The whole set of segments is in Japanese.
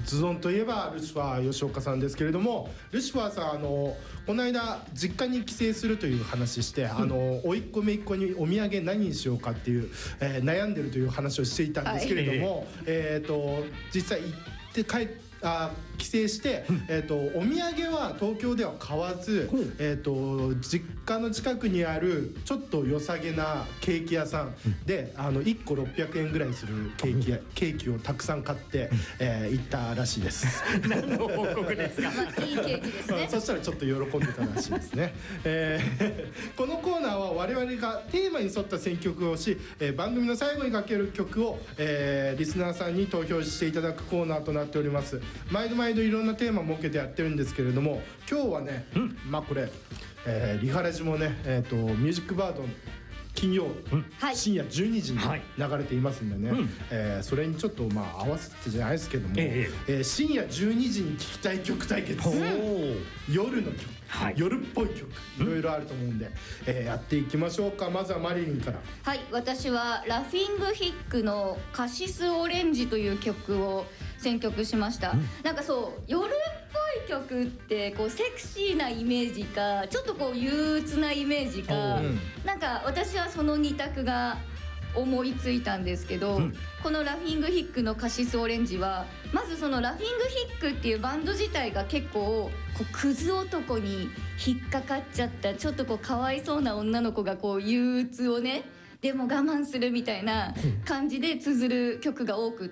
ズドンといえばルシファー吉岡さんですけれども、ルシファーさんこの間実家に帰省するという話して、甥っ子姪っ子にお土産何にしようかっていう、悩んでるという話をしていたんですけれども、実際行って帰省して、お土産は東京では買わず、実家の近くにあるちょっと良さげなケーキ屋さんで、1個600円ぐらいするケーキをたくさん買って、行ったらしいです。 何の報告ですか？ いいケーキですね。 そしたらちょっと喜んでたらしいですね。このコーナーは我々がテーマに沿った選曲をし、番組の最後にかける曲を、リスナーさんに投票していただくコーナーとなっております。毎度いろんなテーマを設けてやってるんですけれども、今日はね、これ、リハラジもね、ミュージックバードの金曜、深夜12時に流れていますんでね、それにちょっと合わせてじゃないですけども、深夜12時に聴きたい曲対決、夜の曲、夜っぽい曲、いろいろあると思うんで、やっていきましょうか。まずはマリリンから。 はい、私はラフィングヒックのカシスオレンジという曲を選曲しました。なんかそう、夜っぽい曲ってこうセクシーなイメージか、ちょっとこう憂鬱なイメージか、なんか私はその2択が思いついたんですけど、このラフィングヒックのカシスオレンジは、まずそのラフィングヒックっていうバンド自体が結構こうクズ男に引っかかっちゃった、ちょっとこうかわいそうな女の子がこう憂鬱をね、でも我慢するみたいな感じで綴る曲が多くって、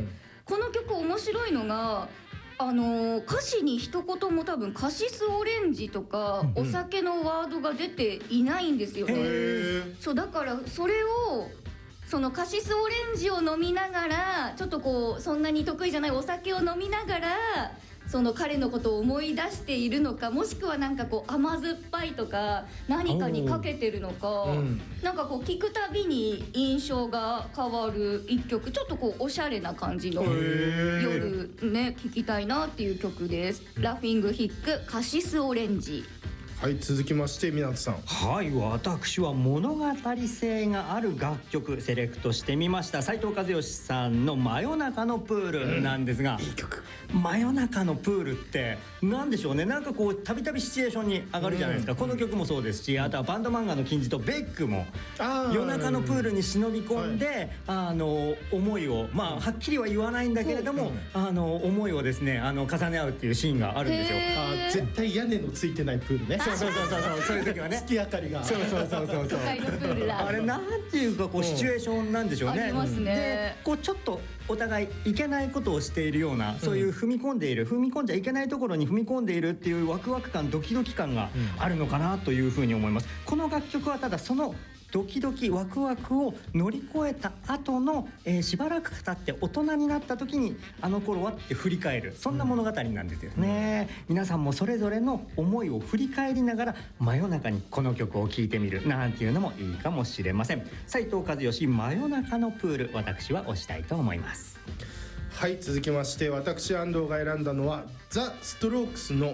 この曲面白いのが歌詞に一言も多分カシスオレンジとかお酒のワードが出ていないんですよね。そうだからそれをそのカシスオレンジを飲みながら、ちょっとこうそんなに得意じゃないお酒を飲みながらその彼のことを思い出しているのか、もしくはなんかこう甘酸っぱいとか何かにかけてるのか、なんかこう聞くたびに印象が変わる一曲、ちょっとこうおしゃれな感じの夜ね聴きたいなっていう曲です。ラフィングヒックカシスオレンジ。 はい、続きまして湊さん。 はい、私は物語性がある楽曲セレクトしてみました。斉藤和義さんの真夜中のプールなんですが、 いい曲。 真夜中のプールってなんでしょうね、なんかこうたびたびシチュエーションに上がるじゃないですか。この曲もそうですし、あとはバンド漫画の金字塔ベックも夜中のプールに忍び込んで、思いをはっきりは言わないんだけれども、思いをですね重ね合うっていうシーンがあるんですよ。 絶対屋根のついてないプールね。 そういう時はね、 月明かりが。 都会のプールだ。 あれなんていうかこうシチュエーションなんでしょうね。 ありますね。 でこうちょっとお互いいけないことをしているような、そういう踏み込んじゃいけないところに踏み込んでいるっていうワクワク感、ドキドキ感があるのかなというふうに思います。この楽曲はただそのドキドキワクワクを乗り越えた後の、しばらく経って大人になった時にあの頃はって振り返る、そんな物語なんですよね。皆さんもそれぞれの思いを振り返りながら真夜中にこの曲を聴いてみるなんていうのもいいかもしれません。斉藤和義真夜中のプール、私は推したいと思います。 はい、続きまして私安藤が選んだのはザ・ストロークスの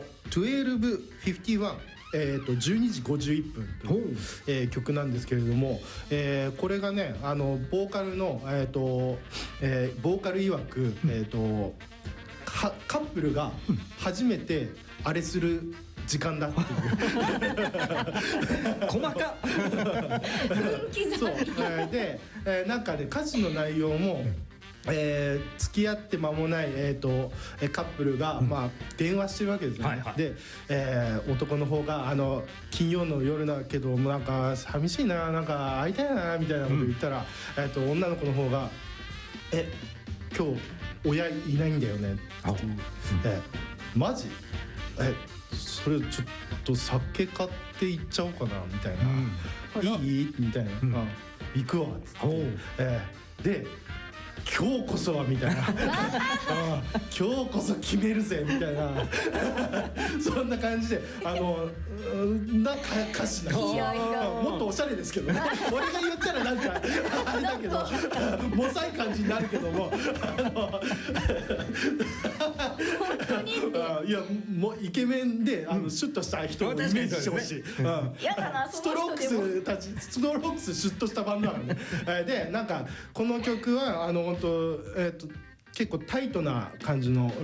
1251、12時51分という、曲なんですけれども、これがねボーカルの、ボーカル曰く、カップルが初めてあれする時間だっていう細かそう、で、なんかね歌詞の内容も付き合って間もない、カップルが、電話してるわけですよね。で、男の方が金曜の夜だけどなんか寂しいな、なんか会いたいなみたいなこと言ったら、女の子の方が今日親いないんだよねってマジそれちょっと酒買って行っちゃおうかなみたいな、いいみたいな、行くわっつって、で今日こそはみたいな今日こそ決めるぜみたいなそんな感じで歌詞なんですよ。もっとおしゃれですけどね俺が言ったらなんかあれだけどもさい感じになるけどもいやもうイケメンでシュッとした人をイメージしてほしい。ストロークスシュッとしたバンドなのね。でなんかこの曲は本当結構タイトな感じの